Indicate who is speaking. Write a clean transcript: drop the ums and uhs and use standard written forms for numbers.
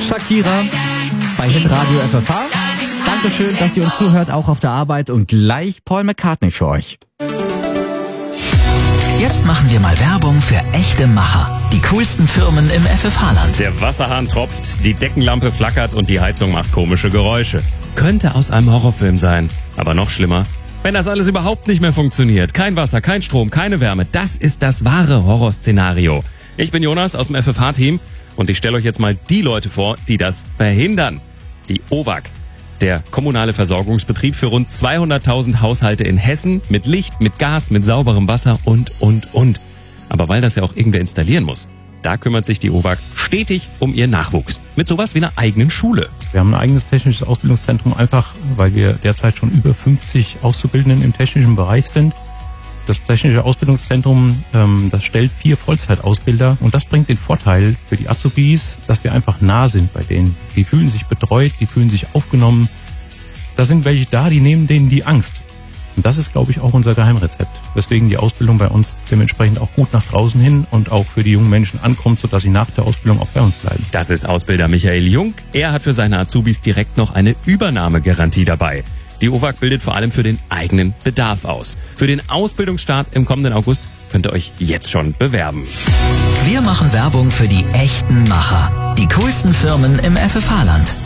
Speaker 1: Shakira bei Hitradio FFH. Dankeschön, dass ihr uns zuhört, auch auf der Arbeit. Und gleich Paul McCartney für euch.
Speaker 2: Jetzt machen wir mal Werbung für echte Macher. Die coolsten Firmen im FFH-Land.
Speaker 3: Der Wasserhahn tropft, die Deckenlampe flackert und die Heizung macht komische Geräusche. Könnte aus einem Horrorfilm sein. Aber noch schlimmer, wenn das alles überhaupt nicht mehr funktioniert. Kein Wasser, kein Strom, keine Wärme. Das ist das wahre Horrorszenario. Ich bin Jonas aus dem FFH-Team und ich stelle euch jetzt mal die Leute vor, die das verhindern. Die OWAG. Der kommunale Versorgungsbetrieb für rund 200.000 Haushalte in Hessen mit Licht, mit Gas, mit sauberem Wasser und. Aber weil das ja auch irgendwer installieren muss, da kümmert sich die OWAG stetig um ihren Nachwuchs. Mit sowas wie einer eigenen Schule.
Speaker 4: Wir haben ein eigenes technisches Ausbildungszentrum, einfach weil wir derzeit schon über 50 Auszubildenden im technischen Bereich sind. Das technische Ausbildungszentrum, das stellt 4 Vollzeitausbilder und das bringt den Vorteil für die Azubis, dass wir einfach nah sind bei denen. Die fühlen sich betreut, die fühlen sich aufgenommen. Da sind welche da, die nehmen denen die Angst. Und das ist, glaube ich, auch unser Geheimrezept, weswegen die Ausbildung bei uns dementsprechend auch gut nach draußen hin und auch für die jungen Menschen ankommt, sodass sie nach der Ausbildung auch bei uns bleiben.
Speaker 3: Das ist Ausbilder Michael Jung. Er hat für seine Azubis direkt noch eine Übernahmegarantie dabei. Die OWAG bildet vor allem für den eigenen Bedarf aus. Für den Ausbildungsstart im kommenden August könnt ihr euch jetzt schon bewerben.
Speaker 2: Wir machen Werbung für die echten Macher. Die coolsten Firmen im FFH-Land.